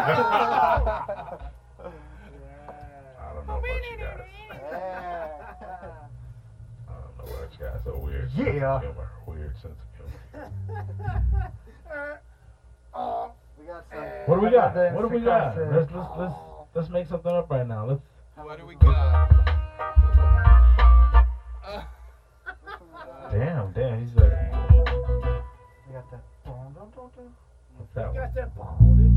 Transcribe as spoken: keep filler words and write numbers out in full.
don't know about you guys. I don't know about you guys. So weird. Yeah. Sense of humor. Weird sense of humor. We got some. What do we got? Dance What do we to got? concert. Let's let's let's let's make something up right now. Let's. What do we got? Damn, damn. He's like. We got that. What's that You one? got that ball.